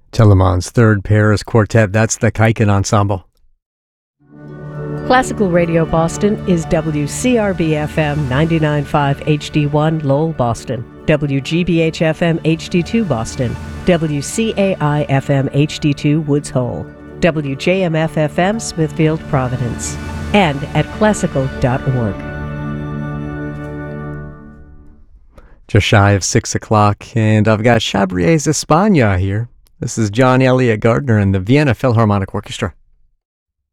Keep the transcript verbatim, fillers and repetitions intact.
Telemann's Third Paris Quartet, that's the Kaiken Ensemble. Classical Radio Boston is W C R B F M ninety-nine point five H D one Lowell, Boston, W G B H F M H D two Boston, W C A I F M H D two Woods Hole, W J M F F M Smithfield, Providence, and at classical dot org. Just shy of six o'clock, and I've got Chabriers España here. This is John Elliott Gardner and the Vienna Philharmonic Orchestra.